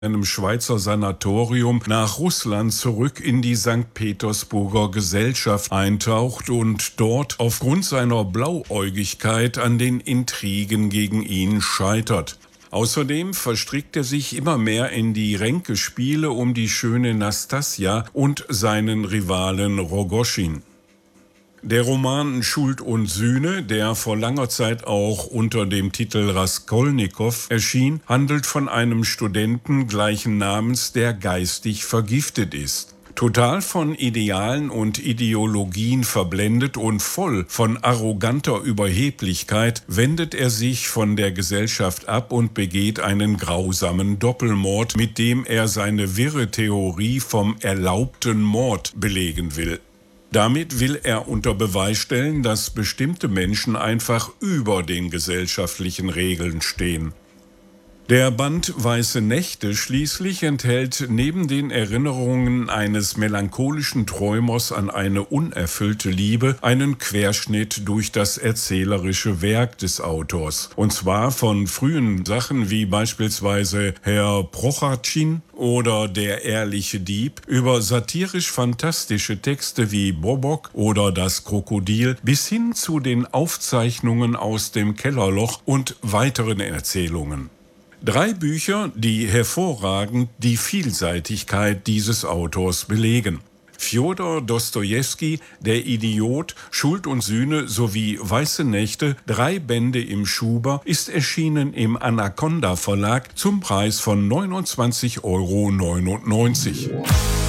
einem Schweizer Sanatorium nach Russland zurück in die St. Petersburger Gesellschaft eintaucht und dort aufgrund seiner Blauäugigkeit an den Intrigen gegen ihn scheitert. Außerdem verstrickt er sich immer mehr in die Ränkespiele um die schöne Nastassja und seinen Rivalen Rogoschin. Der Roman Schuld und Sühne, der vor langer Zeit auch unter dem Titel Raskolnikow erschien, handelt von einem Studenten gleichen Namens, der geistig vergiftet ist. Total von Idealen und Ideologien verblendet und voll von arroganter Überheblichkeit wendet er sich von der Gesellschaft ab und begeht einen grausamen Doppelmord, mit dem er seine wirre Theorie vom erlaubten Mord belegen will. Damit will er unter Beweis stellen, dass bestimmte Menschen einfach über den gesellschaftlichen Regeln stehen. Der Band Weiße Nächte schließlich enthält neben den Erinnerungen eines melancholischen Träumers an eine unerfüllte Liebe einen Querschnitt durch das erzählerische Werk des Autors. Und zwar von frühen Sachen wie beispielsweise Herr Prochatschin oder Der ehrliche Dieb über satirisch-fantastische Texte wie Bobok oder Das Krokodil bis hin zu den Aufzeichnungen aus dem Kellerloch und weiteren Erzählungen. 3 Bücher, die hervorragend die Vielseitigkeit dieses Autors belegen. Fjodor Dostojewski, Der Idiot, Schuld und Sühne sowie Weiße Nächte, 3 Bände im Schuber, ist erschienen im Anaconda Verlag zum Preis von 29,99 €.